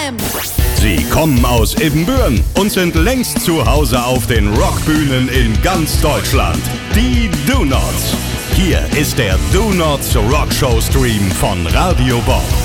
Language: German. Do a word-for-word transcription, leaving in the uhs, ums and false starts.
Mannheim. Sie kommen aus Ibbenbüren und sind längst zu Hause auf den Rockbühnen in ganz Deutschland. Die Do Nots. Hier ist der Do Nots Rockshow Stream von Radio Bob.